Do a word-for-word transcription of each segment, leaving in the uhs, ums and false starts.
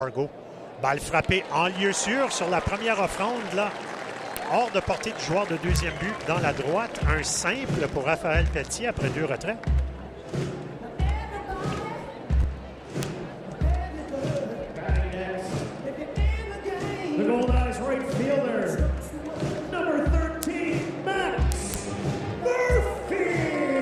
Fargo. Balle frappée en lieu sûr sur la première offrande, là. Hors de portée du joueur de deuxième but dans la droite. Un simple pour Raphaël Pelletier après deux retraits. The Goldeyes right fielder, number thirteen, Max Murphy.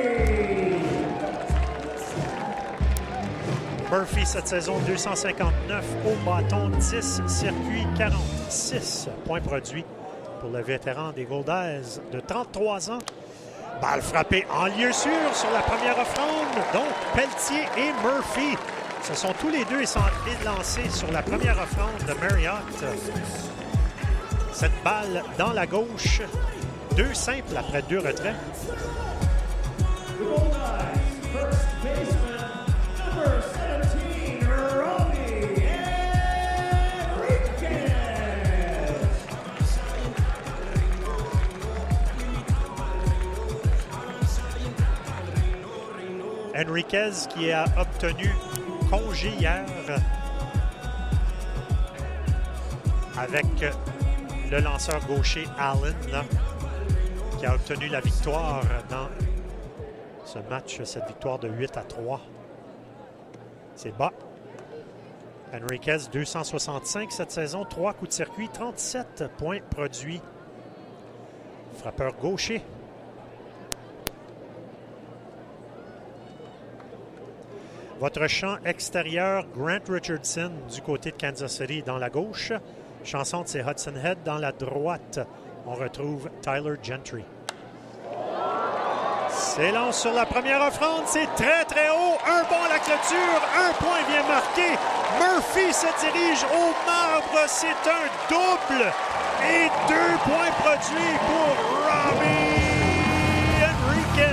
Murphy, cette saison, deux cent cinquante-neuf au bâton, dix circuits, quarante-six points produits pour le vétéran des Goldeyes de trente-trois ans. Balle frappée en lieu sûr sur la première offrande. Donc, Pelletier et Murphy se sont tous les deux centrés de lancer sur la première offrande de Marriott. Cette balle dans la gauche. Deux simples après deux retraits. The Goldeyes first baseman, number seventeen, Robbie Enriquez. Enriquez qui a obtenu congé hier avec le lanceur gaucher Allen, là, qui a obtenu la victoire dans ce match, cette victoire de huit à trois. C'est bas. Enriquez, deux cent soixante-cinq cette saison, trois coups de circuit, trente-sept points produits. Frappeur gaucher. Votre champ extérieur, Grant Richardson du côté de Kansas City dans la gauche. Chanson de c'est Hudson Head dans la droite. On retrouve Tyler Gentry. S'élance sur la première offrande, c'est très très haut. Un bon à la clôture, un point vient marquer. Murphy se dirige au marbre, c'est un double. Et deux points produits pour Robbie Enriquez.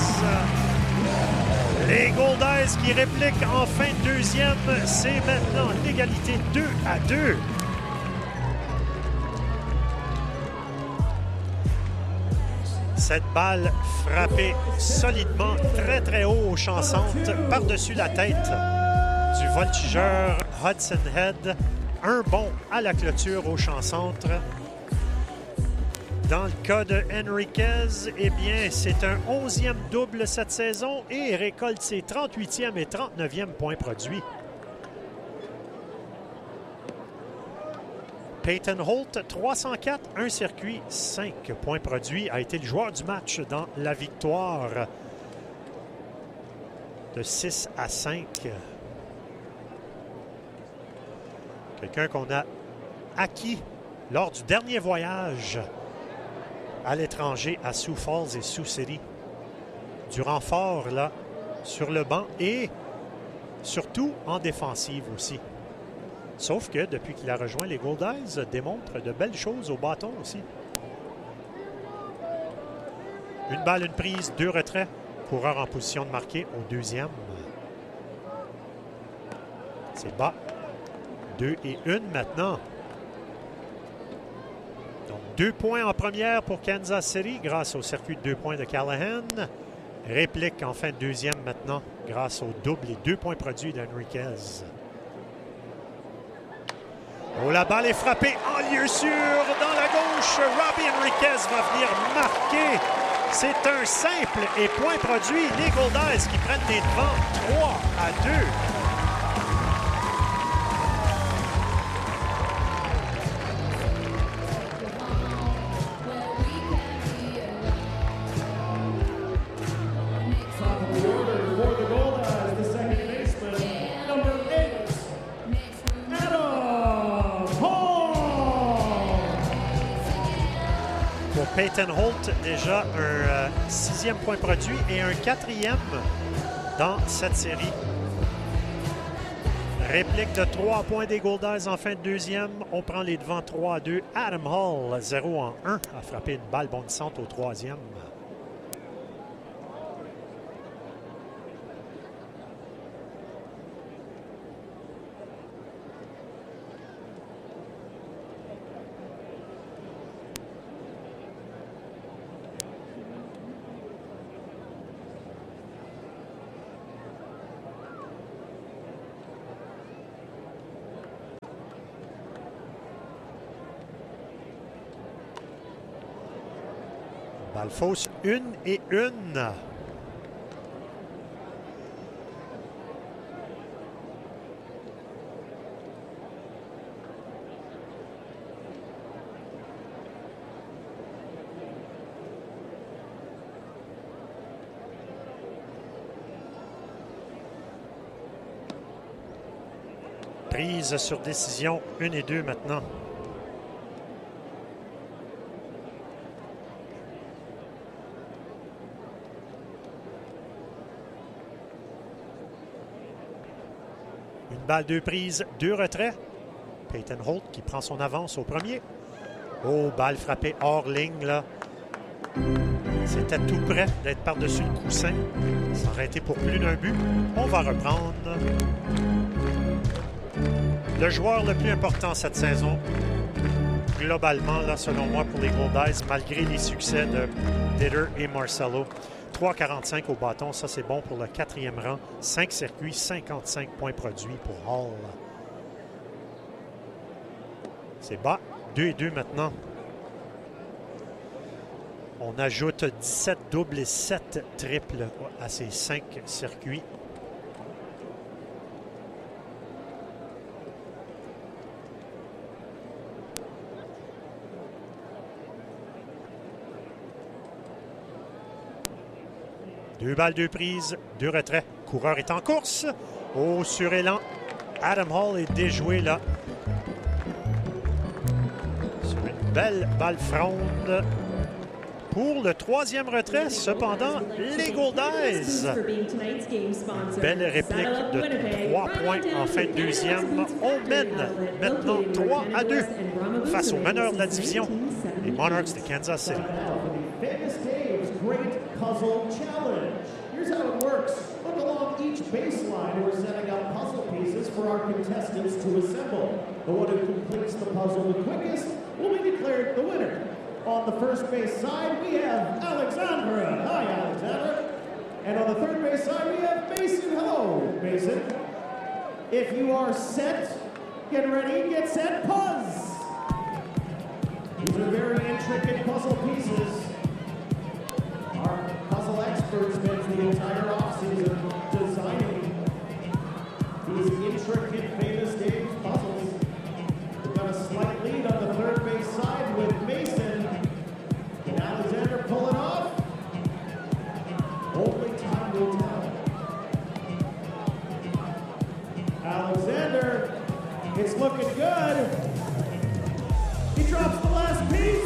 Les Goldeyes qui répliquent en fin de deuxième, c'est maintenant l'égalité deux à deux. Cette balle frappée solidement, très très haut au champ centre, par-dessus la tête du voltigeur Hudson Head. Un bon à la clôture au champ centre. Dans le cas de Enriquez, eh bien, c'est un onzième double cette saison et récolte ses trente-huitième et trente-neuvième points produits. Peyton Holt, trois cent quatre, un circuit, cinq points produits, a été le joueur du match dans la victoire de six à cinq. Quelqu'un qu'on a acquis lors du dernier voyage à l'étranger à Sioux Falls et Sioux City. Du renfort là sur le banc et surtout en défensive aussi. Sauf que depuis qu'il a rejoint les Goldeyes, démontre de belles choses au bâton aussi. Une balle, une prise, deux retraits. Coureur en position de marquer au deuxième. C'est bas. Deux et une maintenant. Donc, deux points en première pour Kansas City grâce au circuit de deux points de Callahan. Réplique en fin de deuxième maintenant grâce au double et deux points produits d'Enriquez. Oh, la balle est frappée en lieu sûr dans la gauche. Robbie Enriquez va venir marquer. C'est un simple et point produit. Les Goldeyes qui prennent les devants trois à deux. Pour Peyton Holt, déjà un euh, sixième point produit et un quatrième dans cette série. Réplique de trois points des Goldeyes en fin de deuxième. On prend les devants trois à deux. Adam Hall, zéro en un, a frappé une balle bondissante au troisième. Balle fausse, une et une. Prise sur décision, une et deux maintenant. Une balle, deux prises, deux retraits. Peyton Holt qui prend son avance au premier. Oh, balle frappée hors ligne, là. C'était tout près d'être par-dessus le coussin. Ça aurait été pour plus d'un but. On va reprendre. Le joueur le plus important cette saison, globalement, là, selon moi, pour les Goldeyes, malgré les succès de Ditter et Marcelo. trois quarante-cinq au bâton, ça c'est bon pour le quatrième rang. cinq circuits, cinquante-cinq points produits pour Hall. C'est bas, deux et deux maintenant. On ajoute dix-sept doubles et sept triples à ces cinq circuits. Deux balles, deux prises, deux retraits. Coureur est en course. Oh, sur élan. Adam Hall est déjoué là. Sur une belle balle fronde. Pour le troisième retrait, cependant, les Goldeyes. Belle réplique de trois points en fin de deuxième. On mène maintenant trois à deux face aux meneurs de la division, les Monarchs de Kansas City. Puzzle challenge. Here's how it works. Look along each baseline. We're setting up puzzle pieces for our contestants to assemble. The one who completes the puzzle the quickest will be declared the winner. On the first base side, we have Alexandra. Hi, Alexandra. And on the third base side, we have Mason. Hello, Mason. If you are set, get ready, get set, puzz. These are very intricate puzzle pieces. Our puzzle expert spends the entire offseason designing these intricate famous games puzzles. We've got a slight lead on the third base side with Mason. Can Alexander pull it off? Only time will tell. Alexander, it's looking good. He drops the last piece.